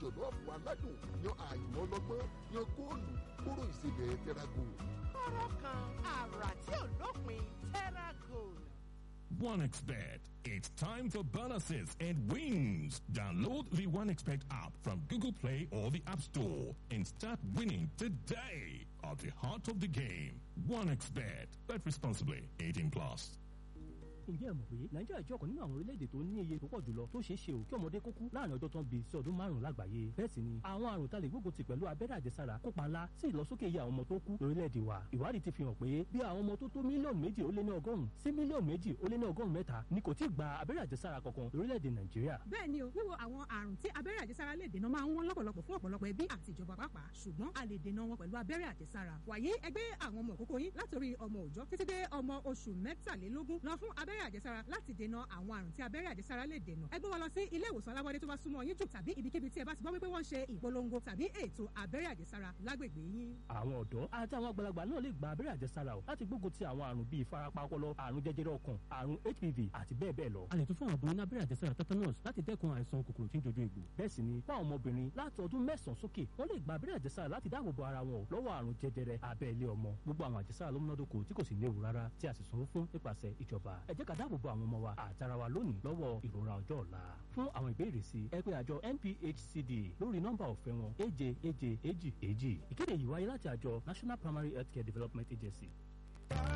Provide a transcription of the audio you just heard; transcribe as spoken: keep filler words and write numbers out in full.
jọ̀lọ́ọ̀fù aládùn yan àyùmọ́ ọlọ́gbọ́n yan góòlù kóró ìsebẹ̀ Terragold. kọ́rọ́ kan àrà tí ò lópin Terragold. OneXBet. It's time for bonuses and wins. Download the OneXBet app from Google Play or the App Store and start winning today. At the heart of the game, OneXBet. Bet responsibly. eighteen plus. ǹjẹ́ ẹ mọ̀ pé nàìjíríà jẹ́ ọ̀kan nínú àwọn orílẹ̀-èdè tó ní iye tó pọ̀ jùlọ tó ṣeé ṣe ò kí ọmọdé kó kú láàrin ọjọ́ tán bí sí ọdún márùn-ún lágbàáyé. bẹ́ẹ̀ sì ni àwọn àrùn tá lè gbógun ti pẹ̀lú abẹ́rẹ́ àjẹsára kópa ńlá sí ìlọsókè iye àwọn ọmọ tó kú lórílẹ̀-èdè wa. ìwádìí ti fi hàn pé bí àwọn ọmọ tó tó mílíọ̀nù méjì ó lé ní ọgọ́rùn-ún sí mílíọ̀nù méjì ó lé ní ọgọ́rùn-ún mẹ́ta ni kò tíì gba abẹ́rẹ́ àjẹsára kankan lórílẹ̀-èdè nàìjíríà. bẹ́ẹ̀ ni o wíwo àwọn àrùn tí abẹ́rẹ́ àjẹsára lè dènà máa ń wọ́n lọ́pọ̀lọpọ̀ fún ọ̀pọ̀lọpọ̀ ẹbí àti ìjọba pàápàá ṣùgbọ́n a lè dènà wọn pẹ̀lú abẹ́rẹ́ àjẹsára. wàyí ẹgbẹ́ àwọn ọmọ òkókó yín látòrí ọmọ òòjọ́ títí dé ọmọ oṣù mẹ́tàlélógún lọ fún abẹ́rẹ́ àjẹsára láti dènà àwọn àrùn tí abẹ́rẹ́ àjẹsára lè dènà. ẹ gbé wọn lọ sí ilé ìwòsàn alábọ́dé tó bá súnmọ́ yín jù tàbí ibikíbi tí ẹ bá ti gbọ́ wípé wọ́n ń ṣe ìpolongo tàbí ètò abẹ́rẹ́ àjẹsára lágbègbè yín. àwọn ọ̀dọ́ àti àwọn àgbàlagbà náà lè gba abẹ́rẹ́ àjẹsára o láti gbógun ti àwọn àrùn bíi ìfarapa ọpọlọ, àrùn jẹjẹrẹ ọkàn, àrùn H P V àti bẹ́ẹ̀ bẹ́ẹ̀ lọ. a lè tún fún àwọn obìnrin ní abẹ́rẹ́ àjẹsára tetanus láti dẹ́kun àìsàn kòkòrò tí ń jojú egbò. bẹ́ẹ̀ sì ni fún àwọn ọmọbìnrin láti ọdún mẹ́sàn-án sókè wọ́n lè gba abẹ́rẹ́ àjẹsára láti dáàbò bo ara wọn lọ́wọ́ àrùn jẹjẹrẹ abẹ́ ilé ọmọ. gbogbo àwọn àjẹsára ló múnádóko tí kò sì léwu rárá tí a sì sanwó fún nípasẹ̀ ìjọba. ẹ jẹ́ ká dáàbò bo àwọn ọmọ wa àtara wa lónìí lọ́wọ́ ìrora ọjọ́ ọ̀la. fún àwọn ìbéèrè sí ẹ pè àjọ N P H C D lórí nọ́mbà ọ̀fẹ́ wọn èje èje èjì èjì. ìkéde yìí wáyé láti àjọ National Primary Healthcare Development Agency.